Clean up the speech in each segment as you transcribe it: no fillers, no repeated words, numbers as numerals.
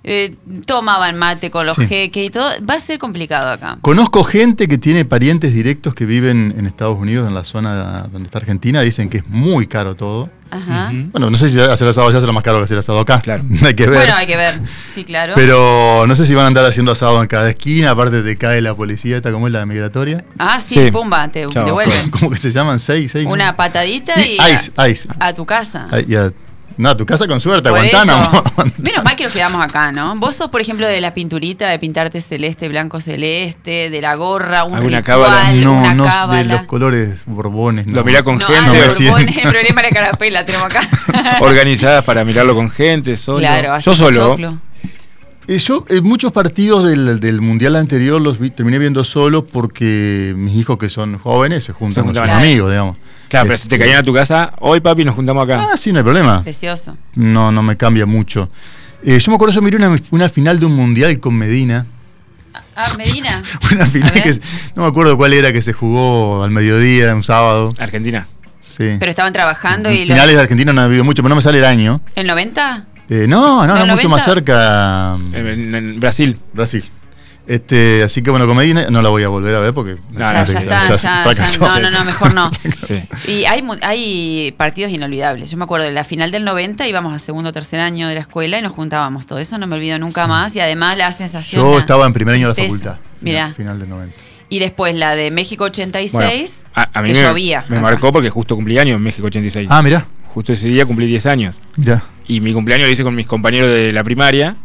tomaban mate con los jeques y todo. Va a ser complicado acá. Conozco gente que tiene parientes directos que viven en Estados Unidos, en la zona donde está Argentina. Dicen que es muy caro todo. Ajá. Bueno, no sé si hacer asado allá será más caro que hacer asado acá. Claro. Hay que ver. Bueno, hay que ver. Sí, claro. Pero no sé si van a andar haciendo asado en cada esquina. Aparte te cae la policía, esta como es la migratoria. Ah, sí, Sí. pumba, te Chao, devuelven. ¿Cómo que se llaman? Seis. Una patadita y Ice. a tu casa. No, a tu casa con suerte, a Por Guantánamo. eso. Menos mal que nos quedamos acá, ¿no? Vos sos, por ejemplo, de la pinturita, de pintarte celeste, blanco celeste, de la gorra, un ¿Alguna ritual, cábala? una No, cábala. de los colores borbones. No. Lo mirá con No, gente. los Sí. borbones, el problema de la carapela tenemos acá. Organizadas para mirarlo con gente, solo. Claro, Yo solo. choclo. Yo muchos partidos del mundial anterior terminé viendo solo porque mis hijos que son jóvenes se juntan con sus juntaban. amigos, digamos. Claro, pero si te caían a tu casa, hoy papi nos juntamos acá. Ah, sí, no hay problema. Precioso. No me cambia mucho. Yo me acuerdo, yo miré una final de un mundial con Medina. Ah, Medina. Una final A ver. que no me acuerdo cuál era, que se jugó al mediodía, un sábado. Argentina. Sí. Pero estaban trabajando y Finales de Argentina no ha habido mucho, pero no me sale el año. ¿El 90? No, ¿No, mucho 90? más cerca. En Brasil. Brasil. Así que bueno, con Medina no la voy a volver a ver porque Ya fracasó. No, mejor no. Sí. Y hay partidos inolvidables. Yo me acuerdo de la final del 90, íbamos a segundo o tercer año de la escuela y nos juntábamos. Todo eso no me olvido nunca más. Y además la sensación... Yo estaba en primer año de la tristeza. facultad. Mirá. Final del 90. Y después la de México 86, Bueno, a mí que me llovía. me marcó porque justo cumplí años en México 86. Ah, mirá. Justo ese día cumplí 10 años. Mirá. Y mi cumpleaños lo hice con mis compañeros de la primaria.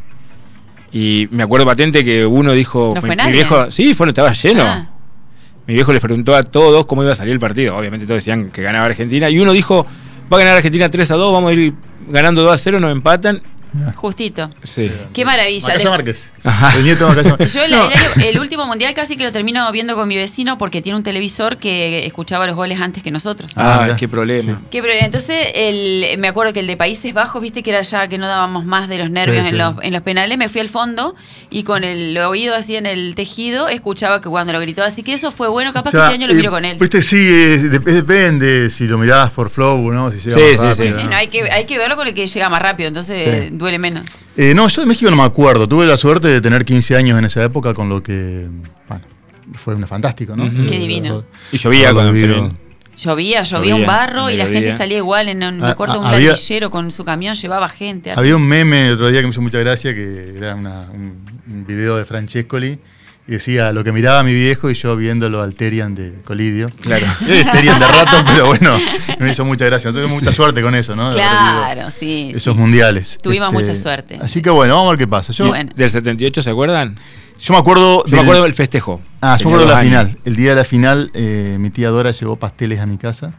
Y me acuerdo patente que uno dijo... ¿No fue mi nadie? viejo, sí, estaba lleno. Ah. Mi viejo les preguntó a todos cómo iba a salir el partido. Obviamente todos decían que ganaba Argentina. Y uno dijo, va a ganar Argentina 3-2, vamos a ir ganando 2-0, nos empatan. Justito. Sí. Qué maravilla. Macaya Márquez. Ajá. El nieto de Macaya Márquez. Yo el último mundial casi que lo termino viendo con mi vecino porque tiene un televisor que escuchaba los goles antes que nosotros. Ah, mirá. qué problema. Sí. Qué problema. Entonces, me acuerdo que el de Países Bajos, viste que era ya que no dábamos más de los nervios Sí, sí. en los penales, me fui al fondo y con el oído así en el tejido escuchaba que cuando lo gritó. Así que eso fue bueno, capaz O sea, que este año lo miro con él. Viste, sí, depende si lo mirás por flow, ¿no? Si llega Sí, más sí, rápido, sí. ¿no? No, hay que verlo con el que llega más rápido, entonces Sí. duele menos. No, yo de México no me acuerdo. Tuve la suerte de tener 15 años en esa época, con lo que, bueno, fue fantástico, ¿no? Ujú. Qué divino. Y llovía Haberlo cuando vivido. también. Llovía Llovía, un barro y la mediodía. gente salía igual. Me acuerdo un había- ladrillero con su camión, llevaba gente. Había un meme el otro día que me hizo mucha gracia, que era un video de Francescoli, y decía, lo que miraba mi viejo y yo viéndolo al Terian de Colidio. Claro. Es Terian de rato, pero bueno, me hizo mucha gracia. Entonces mucha suerte con eso, ¿no? De haber Claro, vivido sí. esos sí. mundiales. Tuvimos mucha suerte. Así que bueno, vamos a ver qué pasa. Yo Bueno. ¿Del 78 se acuerdan? me acuerdo... Yo me acuerdo del festejo. yo me Tenía acuerdo de 2 la años. final. El día de la final, mi tía Dora llevó pasteles a mi casa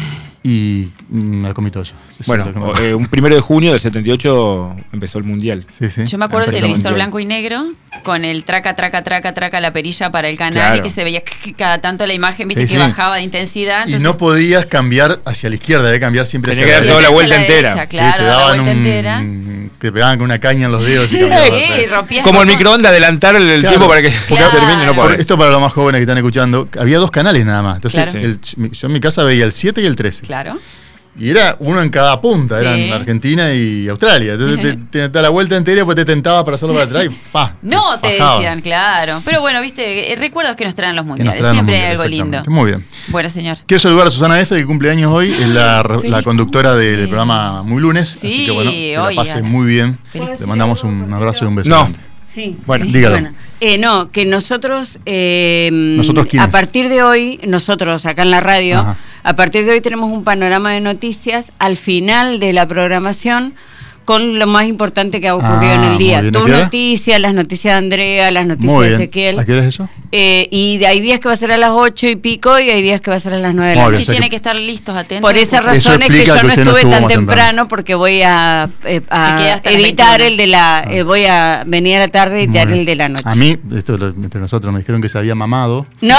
y me comí todo yo. Eso es Bueno, lo que me acuerdo. un 1 de junio del 78 empezó el mundial. Sí, sí. Yo me acuerdo del Exactamente. televisor blanco y negro con el traca, la perilla para el canal Claro. y que se veía cada tanto la imagen, viste, Sí, que sí. bajaba de intensidad. Y Entonces, no podías cambiar hacia la izquierda, debía cambiar siempre Tenía hacia que la dar derecha. toda la siempre vuelta hacia entera. Claro, Sí, te la daban vuelta entera. te pegaban con una caña en los dedos y cambiabas. Sí, rompías Como el todo. microondas, adelantar el Claro. tiempo para que Claro. termine, no Por- podés. esto para los más jóvenes que están escuchando, había 2 canales nada más. Entonces, Claro. yo en mi casa veía el 7 y el 13. Claro. Y era uno en cada punta, Sí. eran Argentina y Australia. Entonces te da la vuelta entera y después te tentaba para hacerlo para atrás y ¡pa! No, te fajaba. decían, claro. Pero bueno, viste, recuerdos que nos traen los Que nos mundiales. traen los Siempre hay mundiales, algo lindo. exactamente. Muy bien. Bueno, señor. Quiero saludar a Susana F., que cumple años hoy, es la Feliz conductora del cumple. programa Muy Lunes. Sí, así que bueno, que la oiga. pase muy bien. Feliz. Le mandamos un abrazo y un beso. No. grande. Sí. Bueno, sí, dígalo. No, que nosotros, ¿Nosotros quiénes? a partir de hoy, nosotros acá en la radio, Ajá. a partir de hoy tenemos un panorama de noticias al final de la programación con lo más importante que ha ocurrido en el muy día. bien. ¿A Tus qué hora? noticias, las noticias de Andrea, las noticias Muy de bien. Ezequiel. ¿A qué hora es eso? Y hay días que va a ser a las 8 y pico y hay días que va a ser a las 9 de la Muy noche. bien. Y o sea tiene que- que estar listos, atentos. Por esa Eso razón es que explica yo que no usted no estuve estuvo tan más temprano temprano. porque voy a queda hasta las editar 21. el de la voy a venir a la tarde a editar Muy bien. el de la noche. A mí, entre nosotros, me dijeron que se había mamado. No.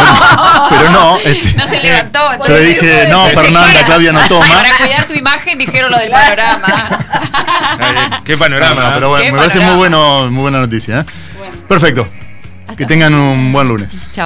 Pero no. No se levantó. Yo le dije, no, Fernanda, Claudia no toma. Para cuidar tu imagen dijeron lo del panorama. Qué No, panorama. pero bueno, Qué me parece panorama. muy buena noticia. Perfecto. Que tengan un buen lunes. Chao.